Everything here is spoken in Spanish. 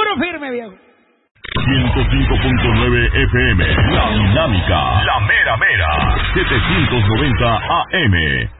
Puro firme, viejo. 105.9 FM, La Dinámica, La Mera Mera, 790 AM.